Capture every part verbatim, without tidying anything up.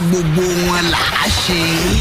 gbogbo wọn là á ṣe.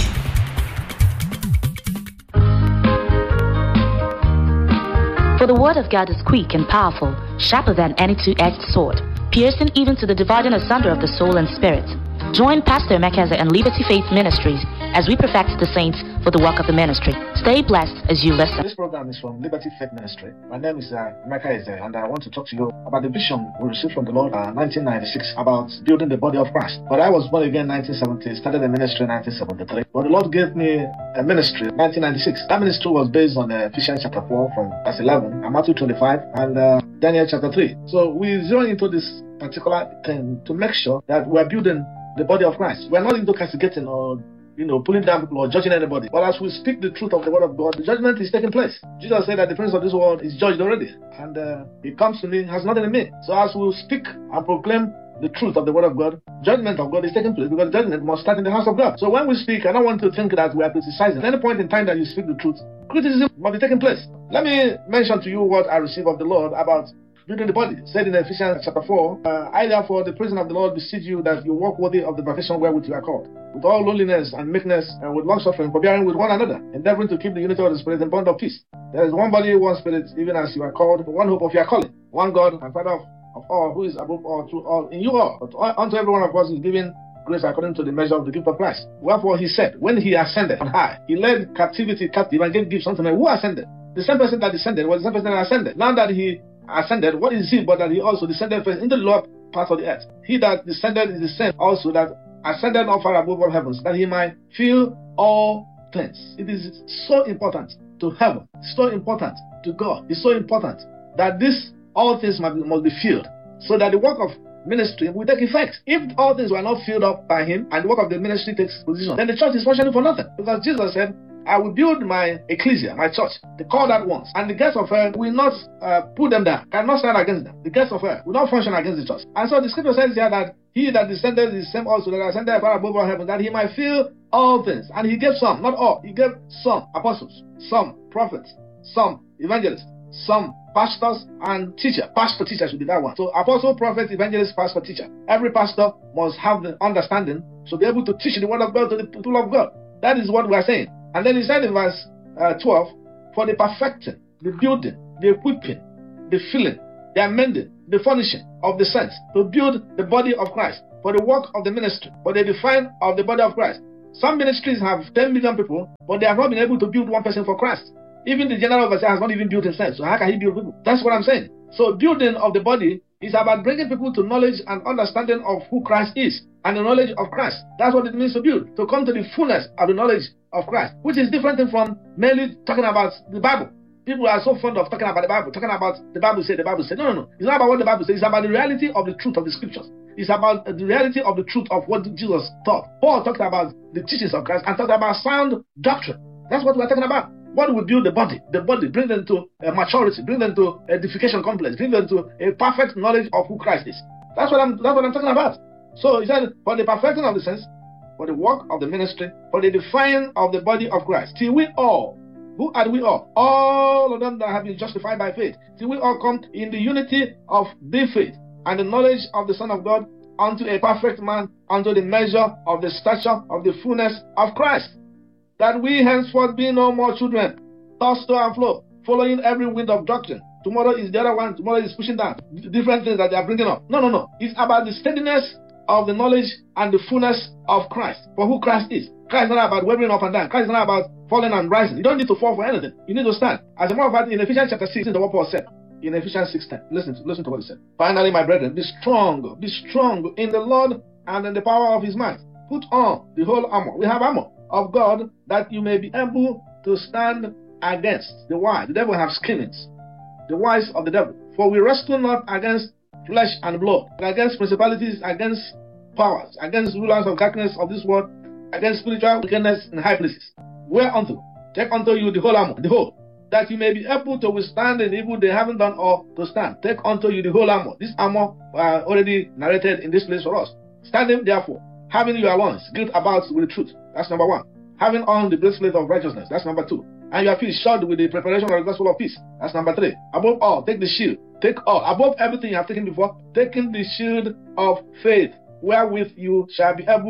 For the word of God is quick and powerful, sharper than any two-edged sword, piercing even to the dividing asunder of the soul and spirit. Join Pastor Emeka and Liberty Faith Ministries as we perfect the saints for the work of the ministry. Stay blessed as you listen. This program is from Liberty Faith Ministry. My name is uh, Emeka Eze, and I want to talk to you about the vision we received from the Lord in uh, nineteen ninety-six about building the body of Christ. But I was born again in nineteen seventy, started a ministry in nineteen seventy-three. But the Lord gave me a ministry in nineteen ninety-six. That ministry was based on uh, Ephesians chapter four from verse eleven, and Matthew twenty-five, and uh, Daniel chapter three. So we zero into this particular thing to make sure that we're building the body of Christ. We're not into castigating or you know, pulling down people or judging anybody. But as we speak the truth of the word of God, the judgment is taking place. Jesus said that the prince of this world is judged already. And uh, he comes to me, has nothing in me. So as we speak and proclaim the truth of the word of God, judgment of God is taking place, because judgment must start in the house of God. So when we speak, I don't want to think that we are criticizing. At any point in time that you speak the truth, criticism must be taking place. Let me mention to you what I received of the Lord about building the body. Said in Ephesians chapter four, uh, I therefore, the prisoner of the Lord, beseech you that you walk worthy of the vocation wherewith you are called, with all lowliness and meekness, and with long suffering, forbearing with one another, endeavoring to keep the unity of the Spirit and bond of peace. There is one body, one Spirit, even as you are called, one hope of your calling, one God and Father of, of all, who is above all, through all, in you all. But unto every one of us is given grace according to the measure of the gift of Christ. Wherefore he said, when he ascended on high, he led captivity captive and gave gifts unto men. Who ascended? The same person that descended was the same person that ascended. Now that he ascended, what is it but that he also descended first into the lower parts of the earth? He that descended is the same also that ascended not far above all heavens, that he might fill all things. It is so important to heaven, so important to God. It's so important that this all things must be, must be filled, so that the work of ministry will take effect. If all things were not filled up by him and the work of the ministry takes position, then the church is functioning for nothing. Because Jesus said, I will build my ecclesia, my church. They call that once. And the gates of hell will not uh, put them down, cannot stand against them. The gates of hell will not function against the church. And so the scripture says here that he that descended is the same also that ascended far above all heaven, that he might fill all things. And he gave some, not all. He gave some apostles, some prophets, some evangelists, some pastors and teachers. Pastor, teacher should be that one. So apostle, prophet, evangelist, pastor, teacher. Every pastor must have the understanding to be able to teach the word of God to the people of God. That is what we are saying. And then he said in verse uh, twelve, for the perfecting, the building, the equipping, the filling, the amending, the furnishing of the saints, to build the body of Christ, for the work of the ministry, for the define of the body of Christ. Some ministries have ten million people, but they have not been able to build one person for Christ. Even the general overseer has not even built himself. So how can he build people? That's what I'm saying. So building of the body is about bringing people to knowledge and understanding of who Christ is and the knowledge of Christ. That's what it means to build, to come to the fullness of the knowledge of Christ, which is different from merely talking about the Bible. People are so fond of talking about the Bible, talking about the Bible said, the Bible said. No, no, no. It's not about what the Bible says. It's about the reality of the truth of the scriptures. It's about the reality of the truth of what Jesus taught. Paul talked about the teachings of Christ and talked about sound doctrine. That's what we're talking about. What will build the body? The body, bring them to a maturity, bring them to edification complex, bring them to a perfect knowledge of who Christ is. That's what I'm that's what I'm talking about. So he said, for the perfecting of the saints, for the work of the ministry, for the defining of the body of Christ, till we all, who are we all? All of them that have been justified by faith, till we all come in the unity of the faith and the knowledge of the Son of God, unto a perfect man, unto the measure of the stature of the fullness of Christ. That we henceforth be no more children, tossed to and fro, following every wind of doctrine. Tomorrow is the other one, tomorrow is pushing down different things that they are bringing up. No, no, no. It's about the steadiness of the knowledge and the fullness of Christ, for who Christ is. Christ is not about wavering up and down. Christ is not about falling and rising. You don't need to fall for anything. You need to stand. As a matter of fact, in Ephesians chapter six, this is what Paul said. In Ephesians six ten, listen to, listen to what he said. Finally, my brethren, be strong, be strong in the Lord and in the power of his might. Put on the whole armor. We have armor of God, that you may be able to stand against the wiles. The devil have schemings, the wiles of the devil. For we wrestle not against flesh and blood, but against principalities, against powers, against rulers of darkness of this world, against spiritual wickedness in high places. Whereunto, take unto you the whole armor, the whole, that you may be able to withstand in evil they haven't done or to stand. Take unto you the whole armor. This armor uh, already narrated in this place for us. Standing therefore, having your loins girt about with the truth. That's number one. Having on the breastplate of righteousness. That's number two. And your feet shod with the preparation of the gospel of peace. That's number three. Above all, take the shield. Take all. Above everything you have taken before, taking the shield of faith, wherewith you shall be able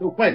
to quench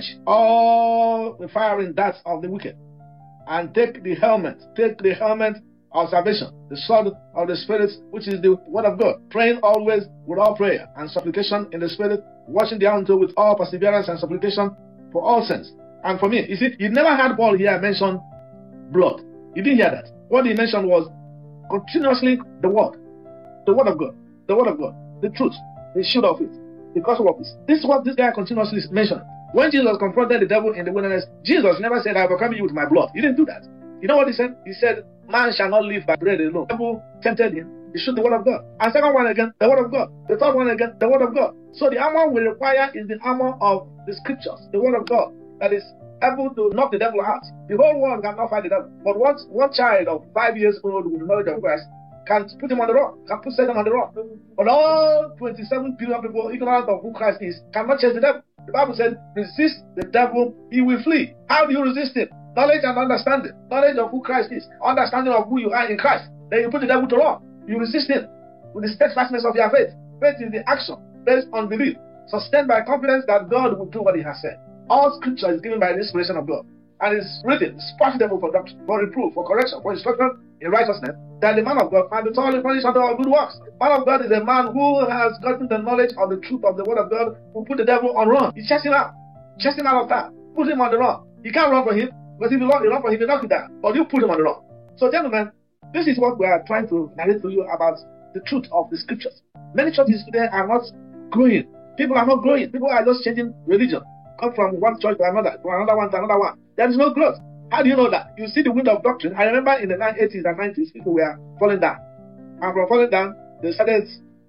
all the fiery darts of the wicked. And take the helmet, take the helmet of salvation, the sword of the Spirit, which is the word of God, praying always with all prayer and supplication in the Spirit, watching thereunto with all perseverance and supplication for all saints. And for me, you see, you never heard Paul here mention blood. You didn't hear that. What he mentioned was continuously the word, the word of God, the word of God, the truth, the shield of it, the gospel of peace. This is what this guy continuously mentioned. When Jesus confronted the devil in the wilderness, Jesus never said, I will come you with my blood. He didn't do that. You know what he said? He said, man shall not live by bread alone. The devil tempted him. He shoot the word of God. And second one again, the word of God. The third one again, the word of God. So the armor we require is the armor of the scriptures, the word of God, that is able to knock the devil out. The whole world cannot fight the devil. But one, one child of five years old with the knowledge of Christ can put him on the rock, can put Satan on the rock. But all twenty-seven billion people ignorant of who Christ is cannot chase the devil. The Bible said, resist the devil, he will flee. How do you resist him? Knowledge and understanding. Knowledge of who Christ is. Understanding of who you are in Christ. Then you put the devil to rock. You resist him with the steadfastness of your faith. Faith is the action based on belief, sustained by confidence that God will do what he has said. All scripture is given by the inspiration of God. And it's written, it's profitable for doctrine, for reproof, for correction, for instruction in righteousness, that the man of God might be thoroughly furnished unto all good works. Man of God is a man who has gotten the knowledge of the truth of the word of God, who put the devil on run. He chased him out. Chased him out of time. Put him on the run. You can't run for him, because if you run, you run for him, you knock you down. But you put him on the run. So gentlemen, this is what we are trying to narrate to you about the truth of the scriptures. Many churches today are not growing. People are not growing. People are just changing religion. Come from one church to another, to another one to another one. There is no growth. How do you know that? You see the wind of doctrine. I remember in the eighties and nineties, people were falling down. And from falling down, they started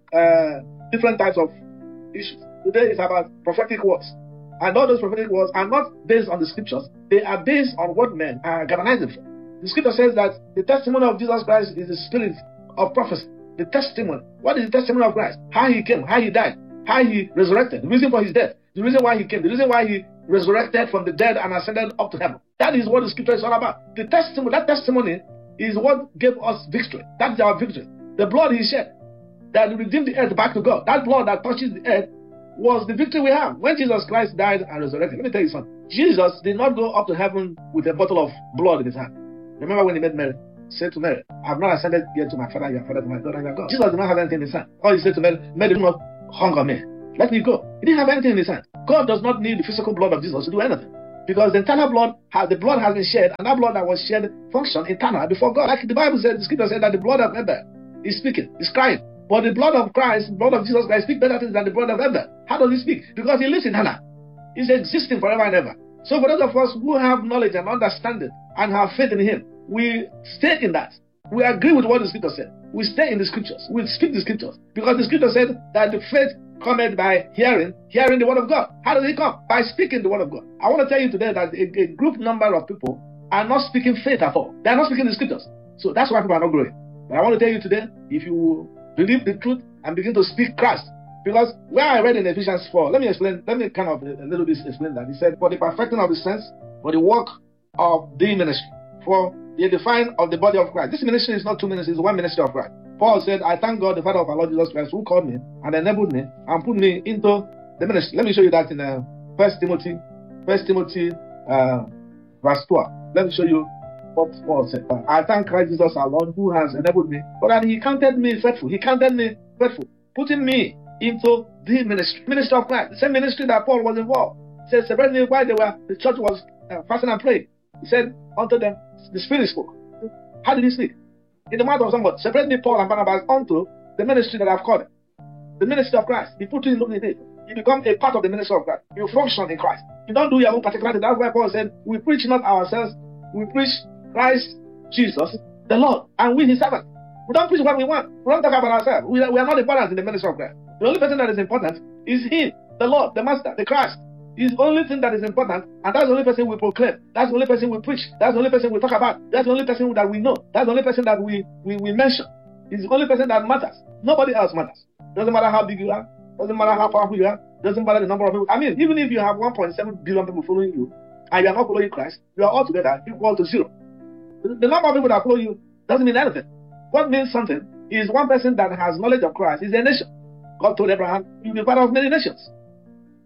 uh, different types of issues. Today it's about prophetic words. And all those prophetic words are not based on the scriptures. They are based on what men are galvanizing for. The scripture says that the testimony of Jesus Christ is the spirit of prophecy. The testimony. What is the testimony of Christ? How he came, how he died, how he resurrected, the reason for his death, the reason why he came, the reason why he resurrected from the dead and ascended up to heaven. That is what the scripture is all about. The testimony, that testimony is what gave us victory. That is our victory. The blood he shed that redeemed the earth back to God. That blood that touches the earth was the victory we have. When Jesus Christ died and resurrected, let me tell you something. Jesus did not go up to heaven with a bottle of blood in his hand. Remember when he met Mary? He said to Mary, I have not ascended yet to my Father, your Father, to my God, and your God. Jesus did not have anything in his hand. All he said to Mary, Mary, do not hunger me. Let me go. He didn't have anything in his hand. God does not need the physical blood of Jesus to do anything. Because the internal blood, has, the blood has been shed, and that blood that was shed functioned internal before God. Like the Bible said, the scripture said that the blood of Abel is speaking, is crying. But the blood of Christ, the blood of Jesus Christ, speaks better things than the blood of Abel. How does he speak? Because he lives in Hannah. He's existing forever and ever. So for those of us who have knowledge and understanding and have faith in him, we stay in that. We agree with what the scripture said. We stay in the scriptures. We speak the scriptures. Because the scripture said that the faith cometh by hearing, hearing the word of God. How does it come? By speaking the word of God. I want to tell you today that a, a group number of people are not speaking faith at all. They are not speaking the scriptures. So that's why people are not growing. But I want to tell you today, if you believe the truth and begin to speak Christ, because where I read in Ephesians four, let me explain, let me kind of a little bit explain that. He said, for the perfecting of the saints, for the work of the ministry, for the edifying of the body of Christ. This ministry is not two ministries, it's one ministry of Christ. Paul said, I thank God, the Father of our Lord Jesus Christ, who called me and enabled me and put me into the ministry. Let me show you that in uh, First Timothy, First Timothy, uh, verse twelve. Let me show you what Paul said. I thank Christ Jesus our Lord, who has enabled me, but that he counted me faithful. He counted me faithful, putting me into the ministry, ministry of Christ, the same ministry that Paul was involved. He said, separately while they were, the church was uh, fasting and praying. He said unto them, the Spirit spoke. How did he speak? In the mouth of somebody. Separate me, Paul and Barnabas, unto the ministry that I've called it. The ministry of Christ. He put you in it. You become a part of the ministry of Christ. You function in Christ. You don't do your own particular thing. That's why Paul said, we preach not ourselves, we preach Christ Jesus, the Lord, and we his servants. We don't preach what we want. We don't talk about ourselves. We are, we are not important in the ministry of Christ. The only person that is important is him, the Lord, the Master, the Christ. He's the only thing that is important, and that's the only person we proclaim. That's the only person we preach. That's the only person we talk about. That's the only person that we know. That's the only person that we, we, we mention. He's the only person that matters. Nobody else matters. Doesn't matter how big you are. Doesn't matter how powerful you are. Doesn't matter the number of people. I mean, even if you have one point seven billion people following you, and you are not following Christ, you are altogether equal to zero. The number of people that follow you doesn't mean anything. What means something is one person that has knowledge of Christ is a nation. God told Abraham, you'll be part of many nations.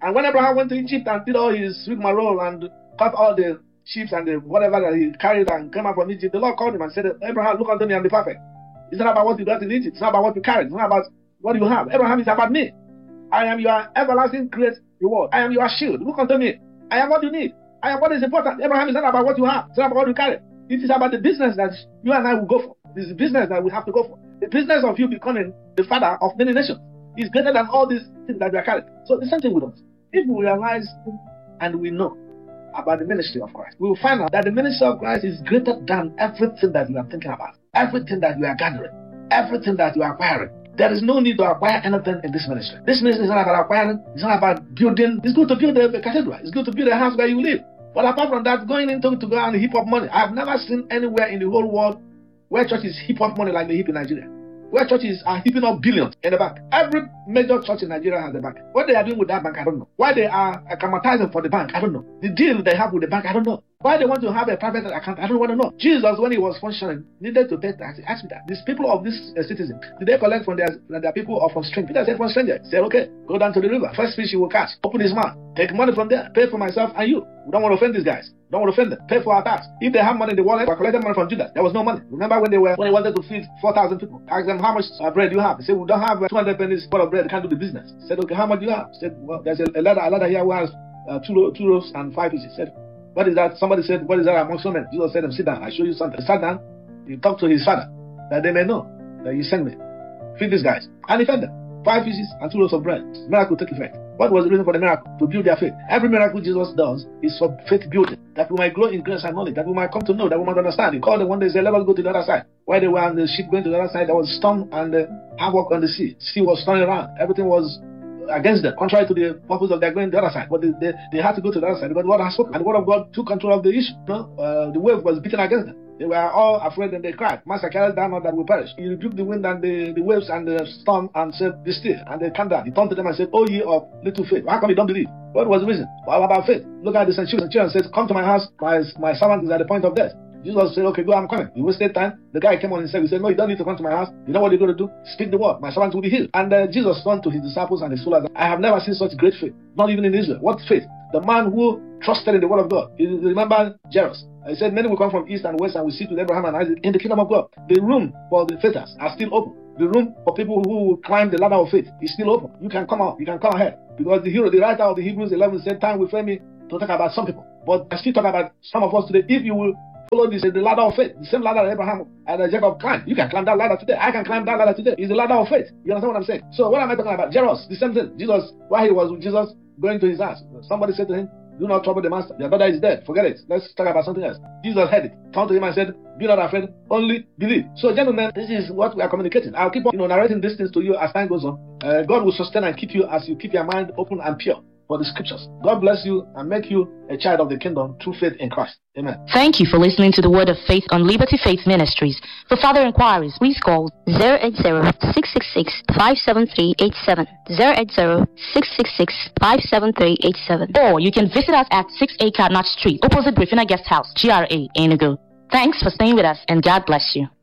And when Abraham went to Egypt and did all his rigmarole and caught all the sheep and the whatever that he carried and came out from Egypt, the Lord called him and said, Abraham, look unto me and be perfect. It's not about what you got in Egypt. It's not about what you carried. It's not about what you have. Abraham is about me. I am your everlasting great reward. I am your shield. Look unto me. I am what you need. I am what is important. Abraham is not about what you have. It's not about what you carry. It is about the business that you and I will go for. This is the business that we have to go for. The business of you becoming the father of many nations is greater than all these things that we are carrying. So the same thing with us. If we realize and we know about the ministry of Christ, we will find out that the ministry of Christ is greater than everything that you are thinking about, everything that you are gathering, everything that you are acquiring. There is no need to acquire anything in this ministry. This ministry is not about acquiring. It's not about building. It's good to build a, a cathedral. It's good to build a house where you live. But apart from that, going into to go and heap up money. I've never seen anywhere in the whole world where churches heap up money like they heap in Nigeria. Where churches are heaping up billions in the bank. Every major church in Nigeria has a bank. What they are doing with that bank, I don't know. Why they are acclimatizing for the bank, I don't know. The deal they have with the bank, I don't know. Why they want to have a private account, I don't want to know. Jesus, when he was functioning, needed to pay tax. Ask me that. These people of this uh, citizen, did they collect from their, from their people or from strangers? Peter said from strangers. He said, okay, go down to the river. First fish you will catch. Open his mouth. Take money from there. Pay for myself and you. We don't want to offend these guys. We don't want to offend them. Pay for our tax. If they have money in the wallet, we collected money from Judas. There was no money. Remember when they were when they wanted to feed four thousand people? Ask them how much uh, bread you have. They said, we don't have uh, two hundred pennies worth of bread. We can't do the business. He said, okay, how much do you have? He said, well, there's a, a ladder, a ladder here who has uh, two, two loaves and five fishes. He said, what is that? Somebody said, what is that among so many? Jesus said, sit down. I show you something. He sat down. He talked to his father that they may know that you sent me. Feed these guys. And he fed them. Five fishes and two loaves of bread. Miracle took effect. What was the reason for the miracle? To build their faith. Every miracle Jesus does is for faith building. That we might grow in grace and knowledge. That we might come to know. That we might understand. He called them one day and said, let us go to the other side. While they were on the ship going to the other side, there was storm and uh, havoc on the sea. The sea was turning around. Everything was against them, contrary to the purpose of their going to the other side. But they, they, they had to go to the other side because God has spoken. And the word of God took control of the issue. You know? uh, the wave was beaten against them. They were all afraid and they cried, Master, carry us down not that we perish. He rebuked the wind and the, the waves and the storm and said, be still. And they calmed down. He turned to them and said, O ye of little faith, how come you don't believe? What was the reason? Well, about faith. Look at the centurion. The centurion says, come to my house. My, my servant is at the point of death. Jesus said, okay, go, I'm coming. You wasted time. The guy came on and said, he said, no, you don't need to come to my house. You know what you're going to do? Speak the word. My servant will be healed. And uh, Jesus turned to his disciples and his followers. I have never seen such great faith. Not even in Israel. What faith? The man who trusted in the word of God. You remember Jairus. He said, many will come from east and west and will sit with Abraham and Isaac in the kingdom of God. The room for the faithers are still open. The room for people who will climb the ladder of faith is still open. You can come out. You can come ahead. Because the hero, the writer of the Hebrews eleven said, time will fail me to talk about some people. But I still talk about some of us today. If you will follow this, the ladder of faith, the same ladder that Abraham and Jacob climbed. You can climb that ladder today. I can climb that ladder today. It's the ladder of faith. You understand what I'm saying? So what am I talking about? Jairus, the same thing. Jesus, while he was with Jesus going to his house, somebody said to him, do not trouble the master. Your brother is dead. Forget it. Let's talk about something else. Jesus heard it. Turned to him and said, be not afraid, only believe. So gentlemen, this is what we are communicating. I'll keep on, you know, narrating these things to you as time goes on. Uh, God will sustain and keep you as you keep your mind open and pure for the scriptures. God bless you and make you a child of the kingdom through faith in Christ. Amen. Thank you for listening to the Word of Faith on Liberty Faith Ministries. For further inquiries, please call zero eight zero, six six six, five seven three eight seven, zero eight zero, six six six, five seven three eight seven. or you can visit us at six A Carnage Street, opposite Griffina Guest House, G R A, Enugu. Thanks for staying with us and God bless you.